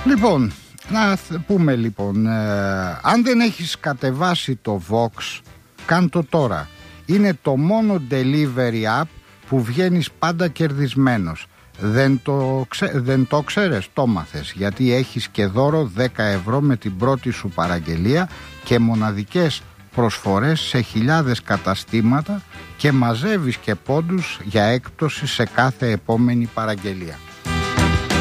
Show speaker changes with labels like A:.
A: Λοιπόν, να πούμε λοιπόν, αν δεν έχεις κατεβάσει το Vox, κάν' το τώρα. Είναι το μόνο delivery app που βγαίνεις πάντα κερδισμένος. Δεν το ξέρεις, το μάθες, γιατί έχεις και δώρο 10 ευρώ με την πρώτη σου παραγγελία και μοναδικές προσφορές σε χιλιάδες καταστήματα και μαζεύεις και πόντους για έκπτωση σε κάθε επόμενη παραγγελία.